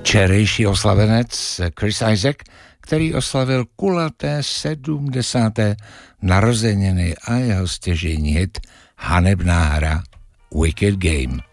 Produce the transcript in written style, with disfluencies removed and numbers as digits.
Včerejší oslavenec Chris Isaak, který oslavil kulaté 70. narozeniny a jeho stěžejní hit Hanebná hra Wicked Game.